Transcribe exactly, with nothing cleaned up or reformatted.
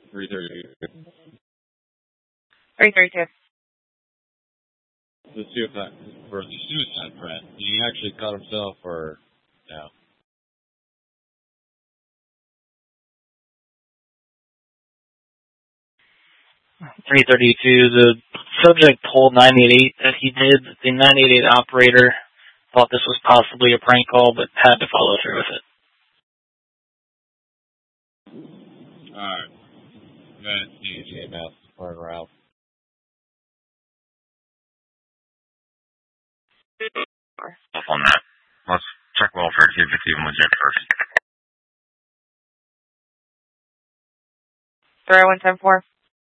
three thirty-two. three thirty-two. The suicide, for the suicide threat, he actually caught himself, or no? three thirty-two, the subject told nine eight eight that he did. The nine eight eight operator thought this was possibly a prank call, but had to follow through with it. Alright. That's easy enough. Burn around. Off on that. Let's check welfare to see if it's even legit first. three oh one ten four.